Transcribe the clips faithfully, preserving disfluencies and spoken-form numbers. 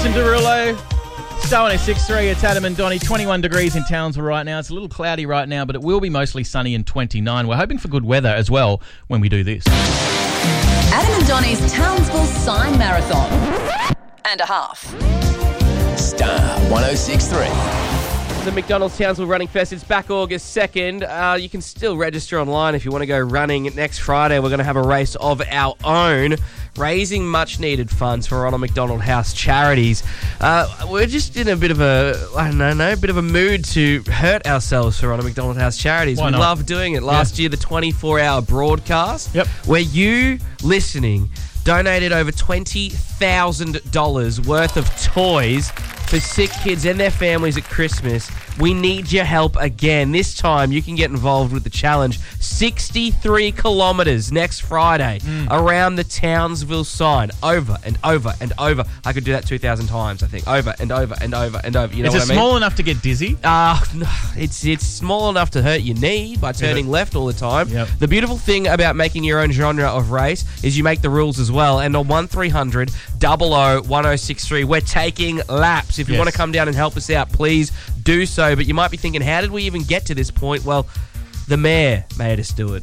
Jason Derulo. Star one oh six point three, it's Adam and Donnie. twenty-one degrees in Townsville right now. It's a little cloudy right now, but it will be mostly sunny and twenty-nine. We're hoping for good weather as well when we do this. Adam and Donnie's Townsville Sign Marathon. And a half. Star one oh six point three. The McDonald's Townsville Running Fest. It's back August second. Uh, you can still register online if you want to go running. Next Friday, we're going to have a race of our own, raising much-needed funds for Ronald McDonald House charities. Uh, we're just in a bit of a, I don't know, a bit of a mood to hurt ourselves for Ronald McDonald House charities. Why we not? love doing it. Last Yeah. year, the twenty-four hour broadcast, Yep. where you listening donated over twenty thousand dollars worth of toys for sick kids and their families at Christmas. We need your help again. This time you can get involved with the challenge. sixty-three kilometres next Friday Mm. around the Townsville sign. Over and over and over. I could do that two thousand times, I think. Over and over and over and over. You know Is what it I mean? small enough to get dizzy? Uh, no, it's it's small enough to hurt your knee by turning it? left all the time. Yep. The beautiful thing about making your own genre of race is you make the rules as well. And on one three hundred double oh one oh six three, we're taking laps. If you Yes. want to come down and help us out, please do so. But you might be thinking, how did we even get to this point? Well, the mayor made us do it.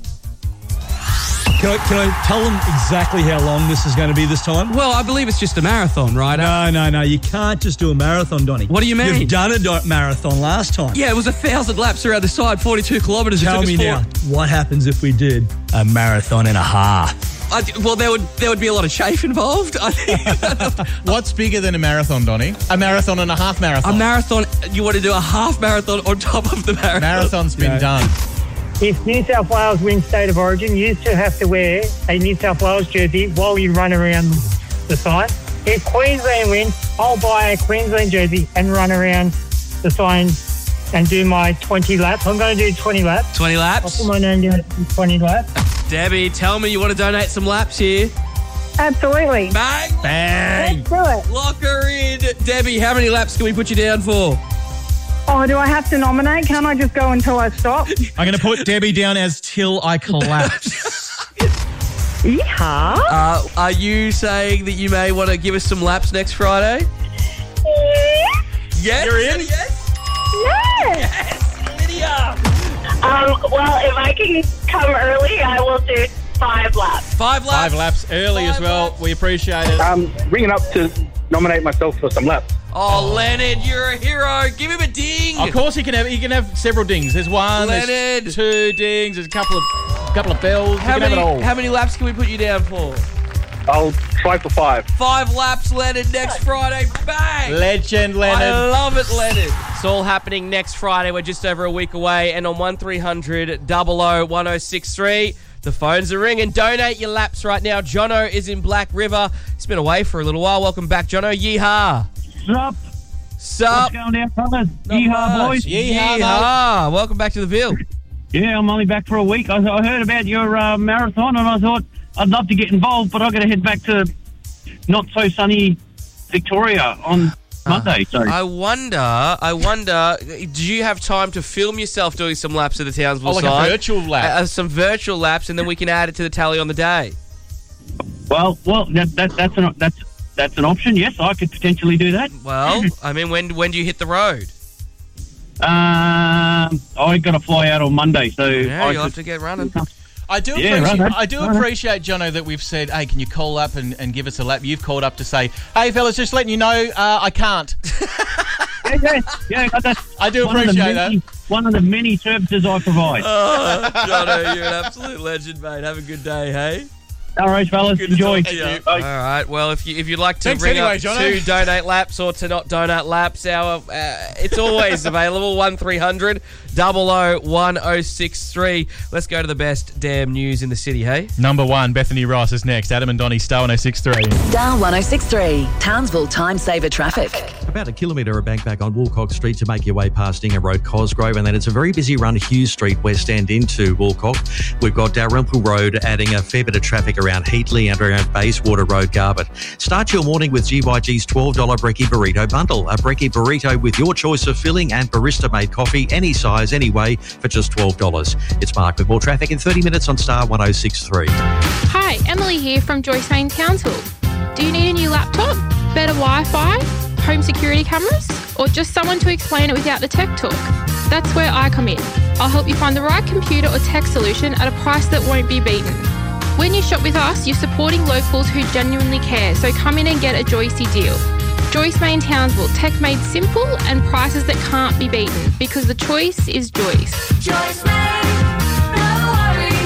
Can I, can I tell them exactly how long this is going to be this time? Well, I believe it's just a marathon, right? No, no, no. You can't just do a marathon, Donnie. What do you mean? You've done a do- marathon last time. Yeah, it was a thousand laps around the side, forty-two kilometres. It Tell took me us four- now, what happens if we did a marathon and a half? I, well, there would there would be a lot of chafe involved. I think What's bigger than a marathon, Donnie? A marathon and a half a marathon. marathon. You want to do a half marathon on top of the marathon? Marathon's been Yeah. done. If New South Wales wins State of Origin, you still have to wear a New South Wales jersey while you run around the sign. If Queensland wins, I'll buy a Queensland jersey and run around the sign and do my twenty laps. I'm going to do twenty laps. Twenty I'll laps. put my name down at twenty laps. Debbie, tell me you want to donate some laps here. Absolutely. Bang! Bang! Let's do it. Lock her in. Debbie, how many laps can we put you down for? Oh, do I have to nominate? Can't I just go until I stop? I'm going to put Debbie down as till I collapse. Yeehaw. Uh, are you saying that you may want to give us some laps next Friday? Yes. You're in? Yes. Yes. Lydia. Um, well, if I can come early, I will do five laps. Five laps. Five laps early Five as well. laps. We appreciate it. Um, ringing up to nominate myself for some laps. Oh, Leonard, you're a hero. Give him a ding. Of course, he can have he can have several dings. There's one, Leonard. there's two dings, there's a couple of couple of bells. How you can many, have it all. how many laps can we put you down for? I'll try for five. Five laps, Leonard, next Friday. Bang! Legend, I Leonard. love it, Leonard. It's all happening next Friday. We're just over a week away. And on one three hundred double oh one oh six three, the phones are ringing. Donate your laps right now. Jono is in Black River. He's been away for a little while. Welcome back, Jono. Yeehaw. Sup? Sup? What's going down, fellas? Not Yeehaw, much. boys. Yeehaw, Yeehaw. Welcome back to the Ville. Yeah, I'm only back for a week. I, I heard about your uh, marathon and I thought I'd love to get involved, but I've got to head back to not so sunny Victoria on Monday. So I wonder, I wonder, do you have time to film yourself doing some laps of the Townsville Oh, like side? a virtual lap. Uh, some virtual laps, and then we can add it to the tally on the day. well, well, that, that that's an that's that's an option. Yes, I could potentially do that. Well, I mean, when when do you hit the road? Um, I got to fly out on Monday, so Yeah, I you'll could, have to get running. I do Yeah, appreciate, right, I do right. appreciate, Jono, that we've said, hey, can you call up and, and give us a lap? You've called up to say, hey, fellas, just letting you know, uh, I can't. yeah, yeah, yeah, that's I do one of the appreciate many- One of the many services I provide. Oh, Jono, you're an absolute legend, mate. Have a good day, hey? All right, fellas, Good to enjoy. talk to you. Bye. All right. Well, if you if you'd like to Thanks ring anyway, up Jono. to donate laps or to not donate laps, our uh, it's always available. One three hundred double oh one oh six three. Let's go to the best damn news in the city, hey? Number one, Bethany Ross is next. Adam and Donnie, Star one oh six three. Star one oh six three, Townsville Time Saver Traffic. About a kilometre of bank back on Woolcock Street to make your way past Ingham Road, Cosgrove, and then it's a very busy run Hughes Street west end into Woolcock. We've got Dalrymple Road adding a fair bit of traffic around Heatley and around Bayswater Road, Garbutt. Start your morning with G Y G's twelve dollars Brekkie Burrito Bundle. A Brekkie Burrito with your choice of filling and barista-made coffee, any size, any way, for just twelve dollars. It's Mark with more traffic in thirty minutes on Star one oh six three. Hi, Emily here from Joyce Main Townsville. Do you need a new laptop? Better Wi-Fi? home security cameras, or just someone to explain it without the tech talk? That's where I come in. I'll help you find the right computer or tech solution at a price that won't be beaten. When you shop with us, you're supporting locals who genuinely care, so come in and get a Joycey deal. Joyce Main Townsville, tech made simple and prices that can't be beaten, because the choice is Joyce. Joyce Main, no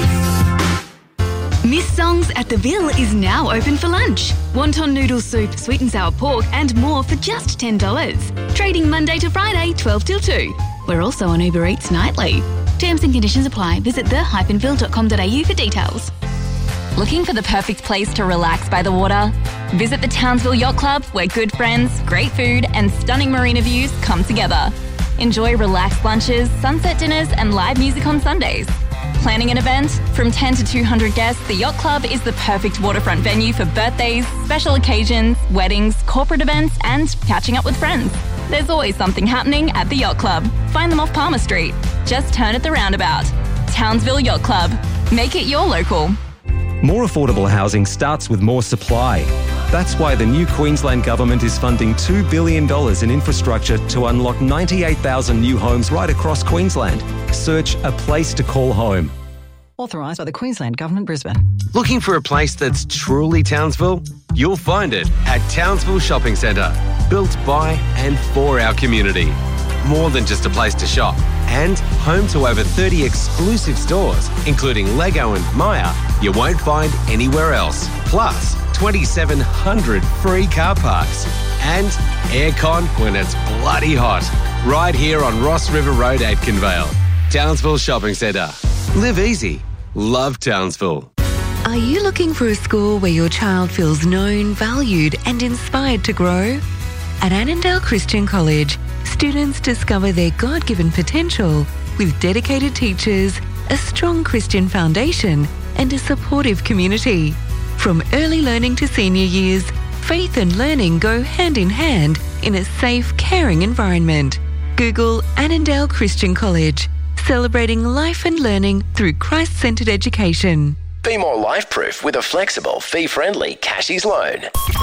worries. Miss Songs at the Ville is now open for lunch. Wonton noodle soup, sweet and sour pork and more for just ten dollars. Trading Monday to Friday, twelve till two. We're also on Uber Eats nightly. Terms and conditions apply. Visit the dash ville dot com dot a u for details. Looking for the perfect place to relax by the water? Visit the Townsville Yacht Club, where good friends, great food and stunning marina views come together. Enjoy relaxed lunches, sunset dinners and live music on Sundays. Planning an event? From ten to two hundred guests, the Yacht Club is the perfect waterfront venue for birthdays, special occasions, weddings, corporate events and catching up with friends. There's always something happening at the Yacht Club. Find them off Palmer Street. Just turn at the roundabout. Townsville Yacht Club. Make it your local. More affordable housing starts with more supply. That's why the new Queensland Government is funding two billion dollars in infrastructure to unlock ninety-eight thousand new homes right across Queensland. Search A Place to Call Home. Authorised by the Queensland Government, Brisbane. Looking for a place that's truly Townsville? You'll find it at Townsville Shopping Centre. Built by and for our community. More than just a place to shop. And home to over thirty exclusive stores, including Lego and Maya, you won't find anywhere else. Plus, twenty-seven hundred free car parks. And aircon when it's bloody hot. Right here on Ross River Road, Aitkenvale. Townsville Shopping Centre. Live easy. Love Townsville. Are you looking for a school where your child feels known, valued and inspired to grow? At Annandale Christian College, students discover their God-given potential with dedicated teachers, a strong Christian foundation and a supportive community. From early learning to senior years, faith and learning go hand in hand in a safe, caring environment. Google Annandale Christian College, celebrating life and learning through Christ-centred education. Be more life-proof with a flexible, fee-friendly Cashies loan.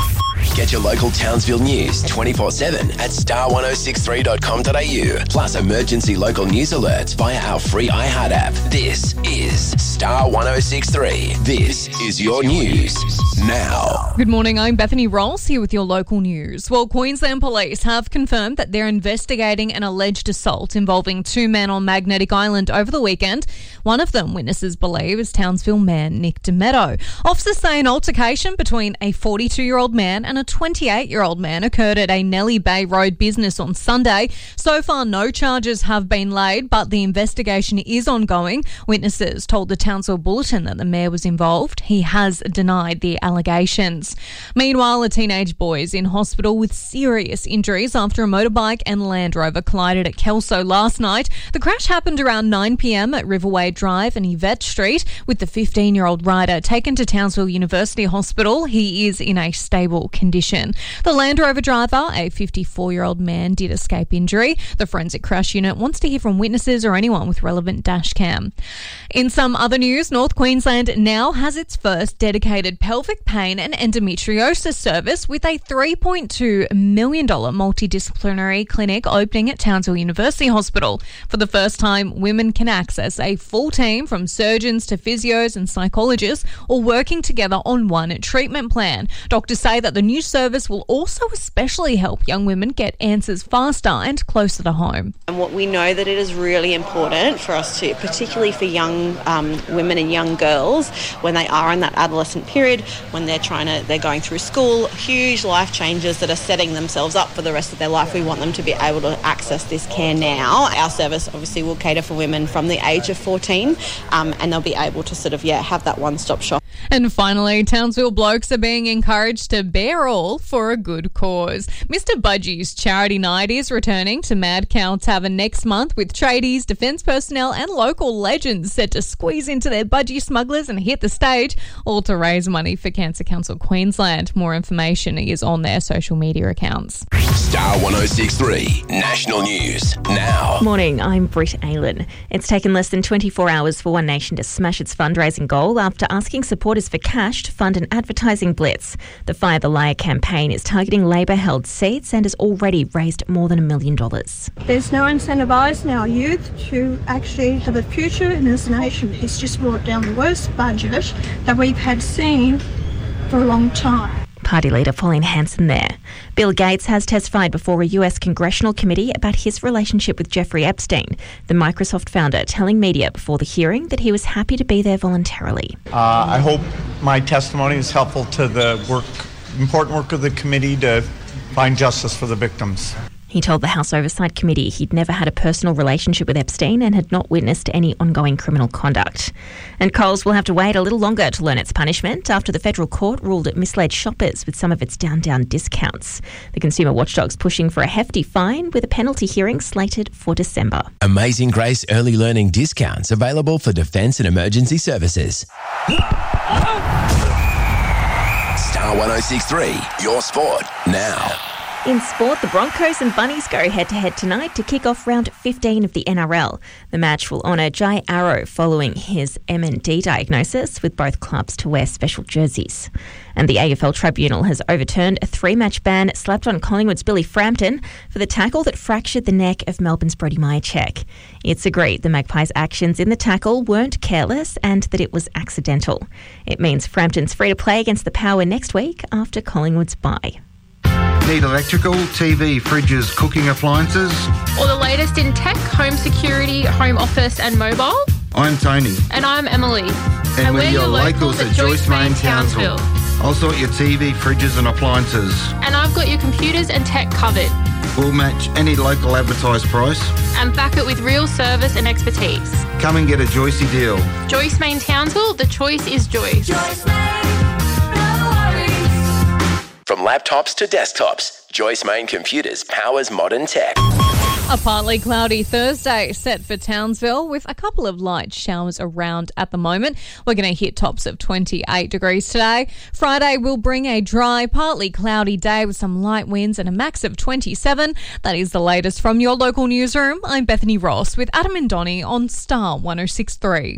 Get your local Townsville news twenty-four seven at star ten sixty-three dot com dot a u. Plus emergency local news alerts via our free iHeart app. This is Star ten sixty-three. This is your news now. Good morning, I'm Bethany Rolls here with your local news. Well, Queensland Police have confirmed that they're investigating an alleged assault involving two men on Magnetic Island over the weekend. One of them, witnesses believe, is Townsville man Nick DeMetto. Officers say an altercation between a forty-two-year-old man and a twenty-eight-year-old man occurred at a Nellie Bay Road business on Sunday. So far, no charges have been laid, but the investigation is ongoing. Witnesses told the Townsville Bulletin that the mayor was involved. He has denied the allegations. Meanwhile, a teenage boy is in hospital with serious injuries after a motorbike and Land Rover collided at Kelso last night. The crash happened around nine p.m. at Riverway Drive and Yvette Street, with the fifteen-year-old rider taken to Townsville University Hospital. He is in a stable condition. The Land Rover driver, a fifty-four-year-old man, did escape injury. The Forensic Crash Unit wants to hear from witnesses or anyone with relevant dash cam. In some other news, North Queensland now has its first dedicated pelvic pain and endometriosis service with a three point two million dollars multidisciplinary clinic opening at Townsville University Hospital. For the first time, women can access a full team from surgeons to physios and psychologists, all working together on one treatment plan. Doctors say that the new service will also especially help young women get answers faster and closer to home. And what we know that it is really important for us to, particularly for young um, women and young girls, when they are in that adolescent period, when they're trying to, they're going through school, huge life changes that are setting themselves up for the rest of their life. We want them to be able to access this care now. Our service obviously will cater for women from the age of fourteen, um, and they'll be able to sort of, yeah, have that one-stop shop. And finally, Townsville blokes are being encouraged to bear all for a good cause. Mister Budgie's charity night is returning to Mad Cow Tavern next month, with tradies, defence personnel and local legends set to squeeze into their budgie smugglers and hit the stage, all to raise money for Cancer Council Queensland. More information is on their social media accounts. Star ten sixty-three National News now. Morning, I'm Britt Aylen. It's taken less than twenty-four hours for One Nation to smash its fundraising goal after asking support Reporters for Cash to fund an advertising blitz. The Fire the Liar campaign is targeting Labor-held seats and has already raised more than a million dollars. There's no incentivising our youth to actually have a future in this nation. It's just brought down the worst budget that we've had seen for a long time. Party leader Pauline Hanson there. Bill Gates has testified before a U S congressional committee about his relationship with Jeffrey Epstein, the Microsoft founder, telling media before the hearing that he was happy to be there voluntarily. Uh, I hope my testimony is helpful to the work, important work of the committee to find justice for the victims. He told the House Oversight Committee he'd never had a personal relationship with Epstein and had not witnessed any ongoing criminal conduct. And Coles will have to wait a little longer to learn its punishment after the federal court ruled it misled shoppers with some of its down-down discounts. The consumer watchdog's pushing for a hefty fine with a penalty hearing slated for December. Amazing Grace early learning discounts available for defence and emergency services. Star one oh six point three, your sport now. In sport, the Broncos and Bunnies go head-to-head tonight to kick off round fifteen of the N R L. The match will honour Jai Arrow following his M N D diagnosis, with both clubs to wear special jerseys. And the A F L Tribunal has overturned a three-match ban slapped on Collingwood's Billy Frampton for the tackle that fractured the neck of Melbourne's Brody Mihocek. It's agreed the Magpies' actions in the tackle weren't careless and that it was accidental. It means Frampton's free to play against the Power next week after Collingwood's bye. Need electrical, T V, fridges, cooking appliances? Or the latest in tech, home security, home office and mobile? I'm Tony. And I'm Emily. And, and we're, we're your locals, locals at Joyce Main Townsville. I'll sort your T V, fridges and appliances. And I've got your computers and tech covered. We'll match any local advertised price. And back it with real service and expertise. Come and get a Joycey deal. Joyce Main Townsville, the choice is Joyce. Joyce Main, no worries. From laptops to desktops, Joyce Main Computers powers modern tech. A partly cloudy Thursday set for Townsville with a couple of light showers around at the moment. We're going to hit tops of twenty-eight degrees today. Friday will bring a dry, partly cloudy day with some light winds and a max of twenty-seven. That is the latest from your local newsroom. I'm Bethany Ross with Adam and Donnie on Star one oh six point three.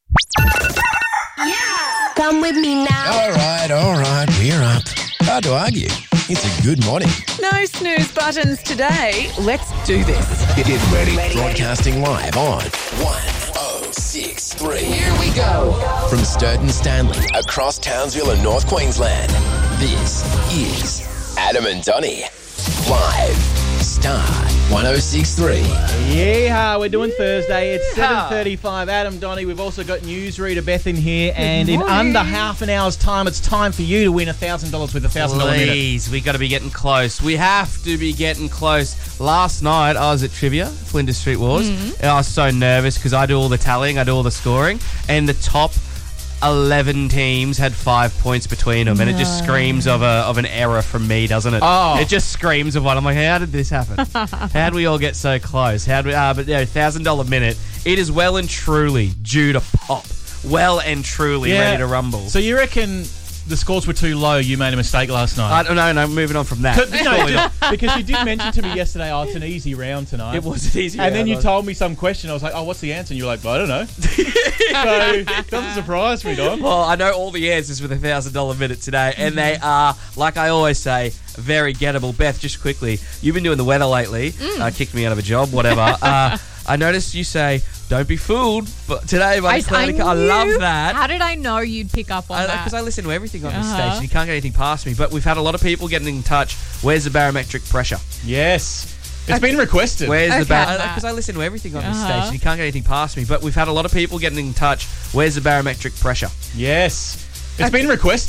Yeah! Come with me now. All right, all right, we're up. Hard to argue. It's a good morning. No snooze buttons today. Let's do this. Get ready. ready. Broadcasting live on one oh six point three. Here we go. From Sturton Stanley across Townsville and North Queensland, this is Adam and Donnie. Live. Star one oh six point three. Yeehaw, we're doing Thursday. It's seven thirty-five. Adam, Donnie, we've also got newsreader Beth in here. Good and morning. in under half an hour's time, it's time for you to win one thousand dollars with a one thousand dollars minute. Please, we got to be getting close. We have to be getting close. Last night, I was at Trivia, Flinders Street Wars, Mm-hmm. and I was so nervous because I do all the tallying, I do all the scoring, and the top eleven teams had five points between them, and it just No. screams of a of an error from me, doesn't it? Oh. It just screams of one. I'm like, how did this happen? How did we all get so close? How did we? Uh, but yeah, one thousand dollars minute. It is well and truly due to pop. Well and truly Yeah. ready to rumble. So you reckon the scores were too low, you made a mistake last night? I don't know. No, moving on from that. Could- no, just- because you did mention to me yesterday, oh, it's an easy round tonight. It was an easy And then round, you I- told me some question. I was like, oh, what's the answer? And you were like, well, I don't know. So it doesn't surprise me, Don. Well, I know all the answers with a thousand dollar minute today, and they are, like I always say, very gettable. Beth, just quickly, you've been doing the weather lately. Mm. Uh, kicked me out of a job, whatever. uh, I noticed you say, "Don't be fooled," but today by I, the cloudy I, co- I love knew- that. How did I know you'd pick up on that? Because I, listen to everything on this Uh-huh. station. You can't get anything past me. But we've had a lot of people getting in touch. Where's the barometric pressure? Yes. It's been requested. Where's the Okay. Because I listen to everything on this Uh-huh. station. You can't get anything past me. But we've had a lot of people getting in touch. Where's the barometric pressure? Yes. It's been requested.